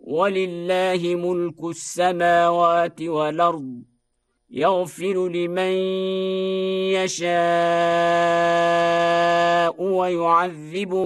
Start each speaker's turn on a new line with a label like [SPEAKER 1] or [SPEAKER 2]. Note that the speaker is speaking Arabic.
[SPEAKER 1] ولله ملك السماوات والأرض يغفر لمن يشاء ويعذب